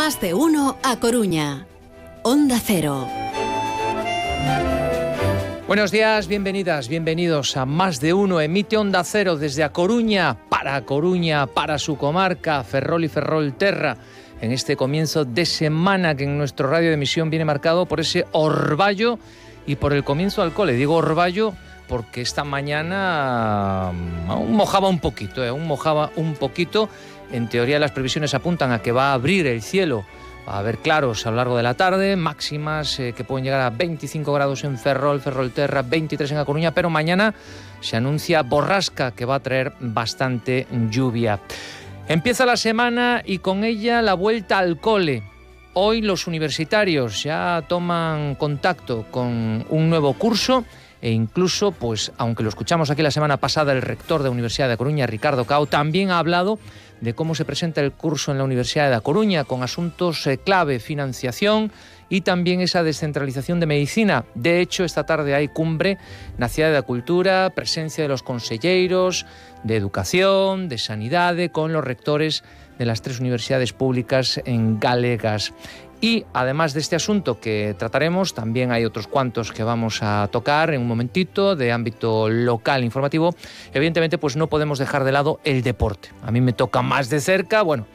Más de uno a Coruña. Onda Cero. Buenos días, bienvenidas, bienvenidos a Más de Uno. Emite Onda Cero desde A Coruña, para su comarca, Ferrol y Ferrolterra, en este comienzo de semana que en nuestro radio de emisión viene marcado por ese orvallo y por el comienzo al cole. Digo orvallo porque esta mañana aún mojaba un poquito. En teoría las previsiones apuntan a que va a abrir el cielo. Va a haber claros a lo largo de la tarde, máximas que pueden llegar a 25 grados en Ferrol, Ferrolterra, 23 en A Coruña, pero mañana se anuncia borrasca que va a traer bastante lluvia. Empieza la semana y con ella la vuelta al cole. Hoy los universitarios ya toman contacto con un nuevo curso e incluso, pues, aunque lo escuchamos aquí la semana pasada, el rector de la Universidad de A Coruña, Ricardo Cao, también ha hablado de cómo se presenta el curso en la Universidad de A Coruña, con asuntos clave, financiación y también esa descentralización de medicina. De hecho, esta tarde hay cumbre na Cidade da Cultura, presencia de los conselleiros de Educación, de Sanidade, con los rectores de las 3 universidades públicas en galegas. Y además de este asunto que trataremos, también hay otros cuantos que vamos a tocar en un momentito de ámbito local informativo. Evidentemente, pues no podemos dejar de lado el deporte. A mí me toca más de cerca, bueno,